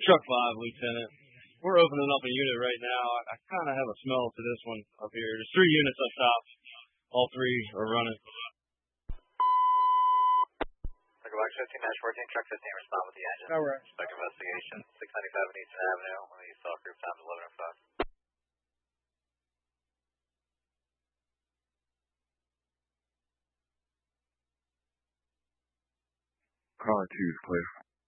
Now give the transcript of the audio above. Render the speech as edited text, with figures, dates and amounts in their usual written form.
Truck 5, Lieutenant. We're opening up a unit right now. I kind of have a smell to this one up here. There's 3 units up top. All 3 are running. Circle Box 15-14, Truck 15, respond with the engine. All right. Spec investigation, 695 Eastern Avenue. When you saw group times 11 and 5. Car 2 is clear.